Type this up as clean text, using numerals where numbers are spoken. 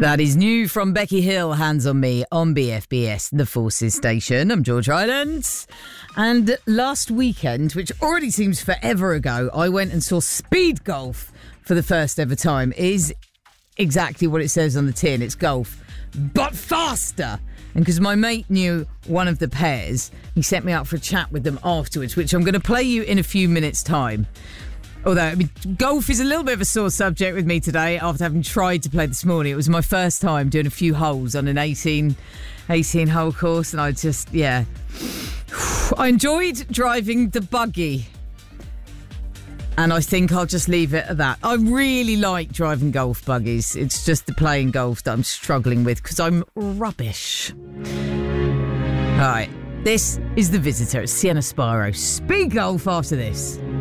That is new from Becky Hill, Hands on Me, on BFBS, the Forces Station. I'm George Islands. And last weekend, which already seems forever ago, I went and saw speed golf for the first ever time. It is exactly what it says on the tin. It's golf, but faster. And because my mate knew one of the pairs, he set me up for a chat with them afterwards, which I'm going to play you in a few minutes' time. Although, golf is a little bit of a sore subject with me today after having tried to play this morning. It was my first time doing a few holes on an 18-hole course, and I just, I enjoyed driving the buggy. And I think I'll just leave it at that. I really like driving golf buggies. It's just the playing golf that I'm struggling with because I'm rubbish. All right, this is The Visitor at Sienna Spiro. Speed golf after this.